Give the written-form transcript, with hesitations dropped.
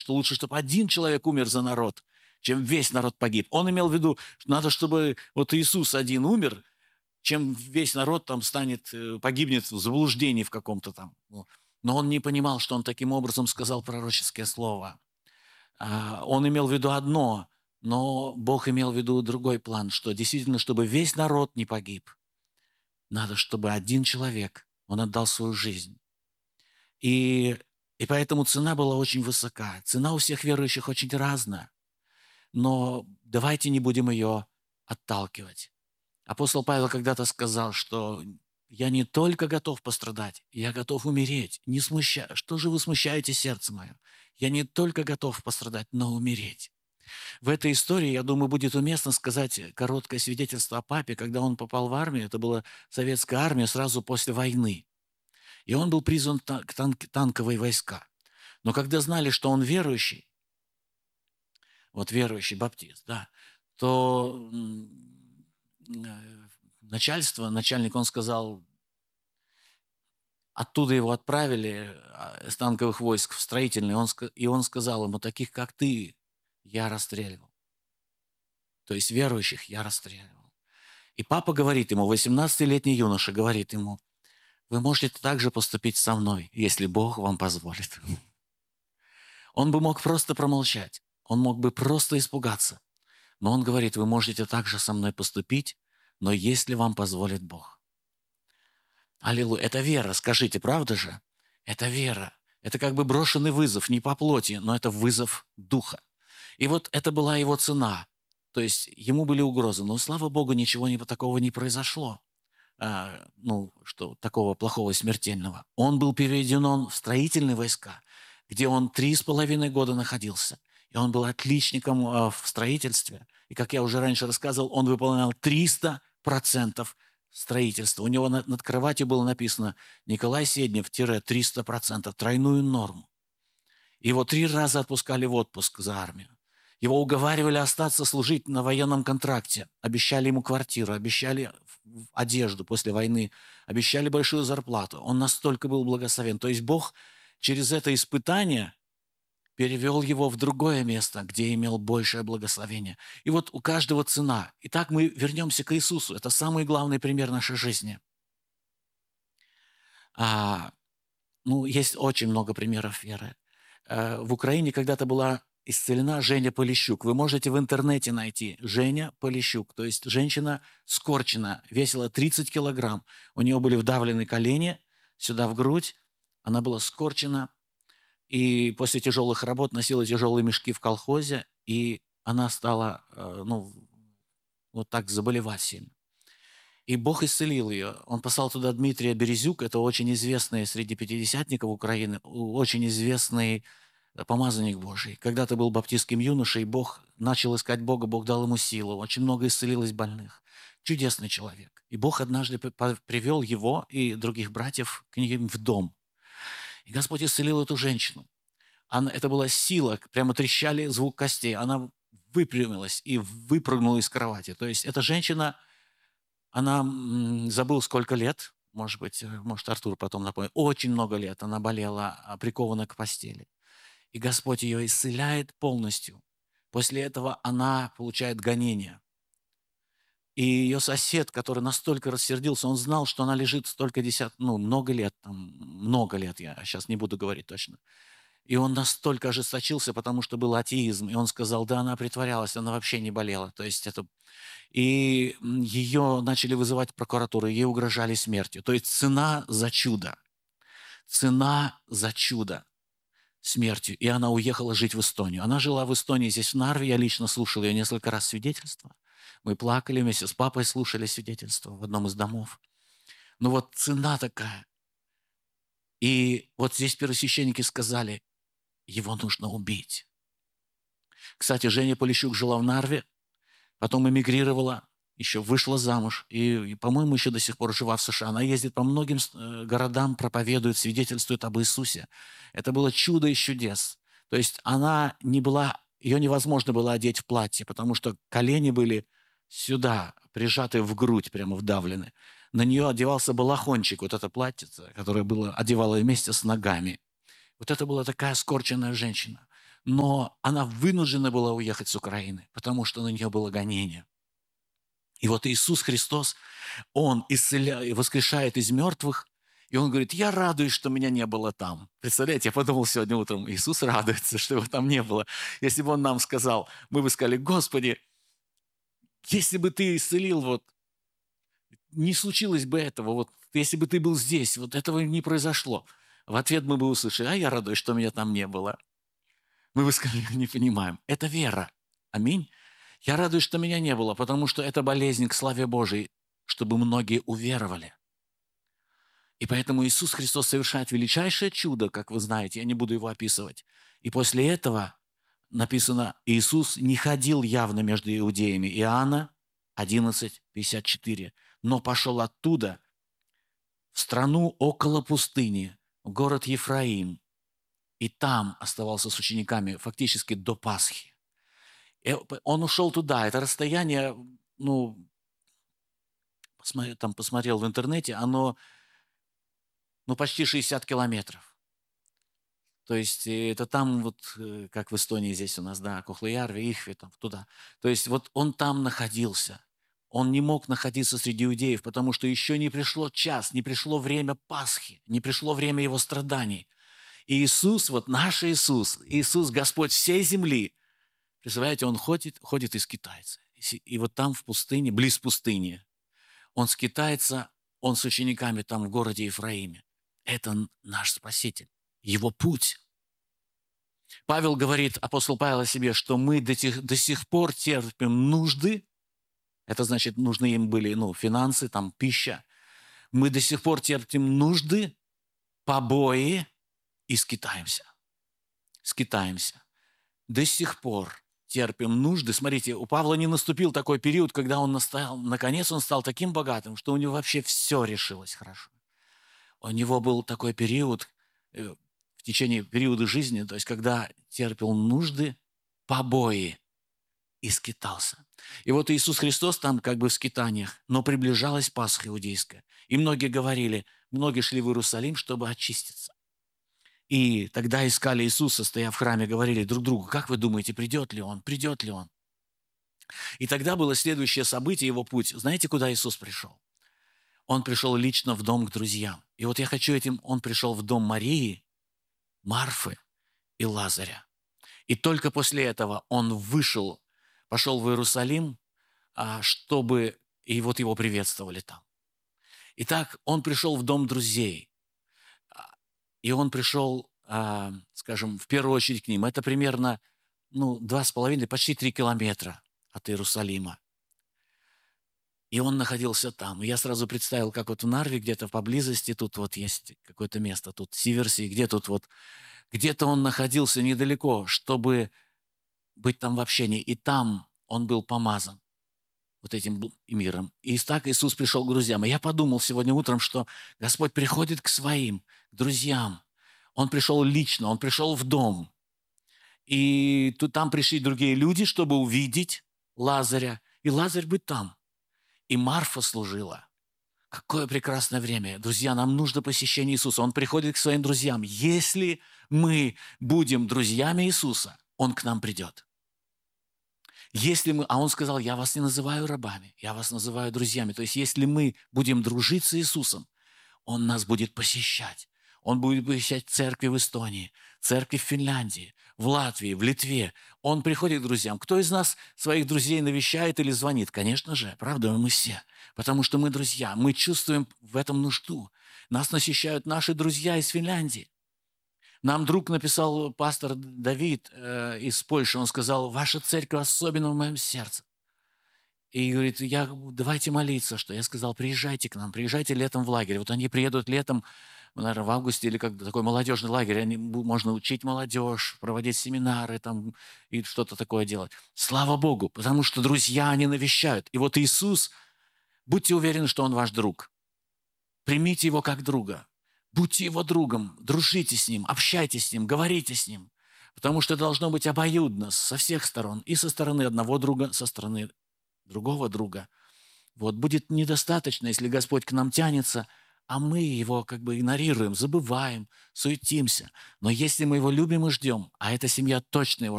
что лучше, чтобы один человек умер за народ, чем весь народ погиб. Он имел в виду, что надо, чтобы вот Иисус один умер, чем весь народ там станет, погибнет в заблуждении в каком-то там. Ну, но он не понимал, что он таким образом сказал пророческое слово. Он имел в виду одно, но Бог имел в виду другой план, что действительно, чтобы весь народ не погиб, надо, чтобы один человек, он отдал свою жизнь. И, и поэтому цена была очень высока. Цена у всех верующих очень разная, но давайте не будем ее отталкивать. Апостол Павел когда-то сказал, что я не только готов пострадать, я готов умереть. Не смущай. Что же вы смущаете сердце мое? Я не только готов пострадать, но умереть. В этой истории, я думаю, будет уместно сказать короткое свидетельство о папе, когда он попал в армию. Это была советская армия сразу после войны. И он был призван к танковые войска. Но когда знали, что он верующий, вот верующий баптист, да, то начальник, он сказал, оттуда его отправили с танковых войск в строительный, и он сказал ему, таких как ты я расстреливал. То есть верующих я расстреливал. И папа говорит ему, 18-летний юноша говорит ему, вы можете также поступить со мной, если Бог вам позволит. Он бы мог просто промолчать, он мог бы просто испугаться. Но он говорит, вы можете также со мной поступить, но если вам позволит Бог. Аллилуйя. Это вера, скажите, правда же? Это вера. Это как бы брошенный вызов, не по плоти, но это вызов духа. И вот это была его цена. То есть ему были угрозы, но, слава Богу, ничего такого не произошло. Что такого плохого, смертельного. Он был переведен в строительные войска, где он 3,5 года находился. И он был отличником в строительстве. И, как я уже раньше рассказывал, он выполнял 300% строительства. У него над кроватью было написано «Николай Седнев-300%», тройную норму. Его 3 раза отпускали в отпуск за армию. Его уговаривали остаться служить на военном контракте. Обещали ему квартиру, обещали одежду после войны, обещали большую зарплату. Он настолько был благословен. То есть Бог через это испытание перевел его в другое место, где имел большее благословение. И вот у каждого цена. Итак, мы вернемся к Иисусу. Это самый главный пример нашей жизни. Есть очень много примеров веры. В Украине когда-то была исцелена Женя Полищук. Вы можете в интернете найти Женя Полищук. То есть женщина скорчена, весила 30 килограмм. У нее были вдавлены колени сюда в грудь. Она была скорчена. И после тяжелых работ носила тяжелые мешки в колхозе. И она стала, вот так заболевать сильно. И Бог исцелил ее. Он послал туда Дмитрия Березюк. Это очень известный среди пятидесятников Украины, очень известный помазанник Божий. Когда-то был баптистским юношей, Бог начал искать Бога, Бог дал ему силу. Очень много исцелилось больных. Чудесный человек. И Бог однажды привел его и других братьев к ним в дом. И Господь исцелил эту женщину. Это была сила, прямо трещали звук костей. Она выпрямилась и выпрыгнула из кровати. То есть эта женщина, она забыл сколько лет, может Артур потом напомнит, очень много лет она болела, прикована к постели. И Господь ее исцеляет полностью. После этого она получает гонение. И ее сосед, который настолько рассердился, он знал, что она лежит много лет, я сейчас не буду говорить точно. И он настолько ожесточился, потому что был атеизм. И он сказал, да, она притворялась, она вообще не болела. То есть И ее начали вызывать в прокуратуру, ей угрожали смертью. То есть цена за чудо. Цена за чудо. Смертью. И она уехала жить в Эстонию. Она жила в Эстонии, здесь в Нарве. Я лично слушал ее несколько раз свидетельства. Мы плакали вместе с папой, слушали свидетельства в одном из домов. Вот цена такая. И вот здесь первосвященники сказали, его нужно убить. Кстати, Женя Полищук жила в Нарве, потом эмигрировала, еще вышла замуж, и, по-моему, еще до сих пор жива в США. Она ездит по многим городам, проповедует, свидетельствует об Иисусе. Это было чудо из чудес. То есть ее невозможно было одеть в платье, потому что колени были сюда, прижаты в грудь, прямо вдавлены. На нее одевался балахончик, вот это платьице, которое одевало вместе с ногами. Вот это была такая скорченная женщина. но она вынуждена была уехать с Украины, потому что на нее было гонение. И вот Иисус Христос, Он воскрешает из мертвых, и Он говорит, я радуюсь, что меня не было там. Представляете, я подумал сегодня утром, Иисус радуется, что его там не было. Если бы Он нам сказал, мы бы сказали, Господи, если бы Ты исцелил, вот, не случилось бы этого, вот, если бы Ты был здесь, вот этого не произошло. В ответ мы бы услышали, а я радуюсь, что меня там не было. Мы бы сказали, не понимаем. Это вера. Аминь. Я радуюсь, что меня не было, потому что это болезнь к славе Божией, чтобы многие уверовали. И поэтому Иисус Христос совершает величайшее чудо, как вы знаете, я не буду его описывать. И после этого написано, Иисус не ходил явно между иудеями. Иоанна 11:54. Но пошел оттуда в страну около пустыни, в город Ефраим, и там оставался с учениками фактически до Пасхи. И он ушел туда. Это расстояние, ну, там посмотрел в интернете, оно почти 60 километров. То есть это там вот, как в Эстонии здесь у нас, да, Кохлоярви, Ихви, там, туда. То есть вот он там находился. Он не мог находиться среди иудеев, потому что еще не пришло час, не пришло время Пасхи, не пришло время его страданий. И Иисус, вот наш Иисус, Иисус Господь всей земли, представляете, он ходит и скитается. И вот там в пустыне, близ пустыни, он скитается, он с учениками там в городе Ефраиме. Это наш Спаситель, его путь. Павел говорит, апостол Павел о себе, что мы до сих пор терпим нужды. Это значит, нужны им были финансы, там, пища. Мы до сих пор терпим нужды, побои и скитаемся. Скитаемся. До сих пор терпим нужды. Смотрите, у Павла не наступил такой период, когда наконец он стал таким богатым, что у него вообще все решилось хорошо. У него был такой период, в течение периода жизни, то есть когда терпел нужды, побои и скитался. И вот Иисус Христос там как бы в скитаниях, но приближалась Пасха иудейская. И многие шли в Иерусалим, чтобы очиститься. И тогда искали Иисуса, стоя в храме, говорили друг другу, как вы думаете, придет ли Он, придет ли Он? И тогда было следующее событие, его путь. Знаете, куда Иисус пришел? Он пришел лично в дом к друзьям. И вот я хочу он пришел в дом Марии, Марфы и Лазаря. И только после этого он пошел в Иерусалим, и вот его приветствовали там. Итак, он пришел в дом друзей, и он пришел, скажем, в первую очередь к ним. Это примерно 2,5, почти 3 километра от Иерусалима. И он находился там. И я сразу представил, как вот в Нарве где-то поблизости, тут вот есть какое-то место, тут Сиверси, где-то он находился недалеко, чтобы быть там в общении. И там он был помазан вот этим миром. И так Иисус пришел к друзьям. И я подумал сегодня утром, что Господь приходит к своим, к друзьям. Он пришел лично, он пришел в дом. И там пришли другие люди, чтобы увидеть Лазаря. И Лазарь быть там. И Марфа служила. Какое прекрасное время. Друзья, нам нужно посещение Иисуса. Он приходит к своим друзьям. Если мы будем друзьями Иисуса, Он к нам придет. А Он сказал, я вас не называю рабами, я вас называю друзьями. То есть, если мы будем дружить с Иисусом, Он нас будет посещать. Он будет посещать церкви в Эстонии, церкви в Финляндии, в Латвии, в Литве. Он приходит к друзьям. Кто из нас своих друзей навещает или звонит? Конечно же, правда, мы все. Потому что мы друзья, мы чувствуем в этом нужду. Нас насыщают наши друзья из Финляндии. Нам друг написал, пастор Давид из Польши, он сказал, ваша церковь особенно в моем сердце. И говорит, давайте молиться, что я сказал, приезжайте к нам, приезжайте летом в лагерь. Вот они приедут летом, наверное, в августе или как такой молодежный лагерь. Можно учить молодежь, проводить семинары там, и что-то такое делать. Слава Богу, потому что друзья они навещают. И вот Иисус, будьте уверены, что Он ваш друг. Примите Его как друга. Будьте Его другом, дружите с Ним, общайтесь с Ним, говорите с Ним. Потому что должно быть обоюдно со всех сторон. И со стороны одного друга, со стороны другого друга. Вот будет недостаточно, если Господь к нам тянется, а мы его как бы игнорируем, забываем, суетимся. Но если мы его любим и ждем, а эта семья точно его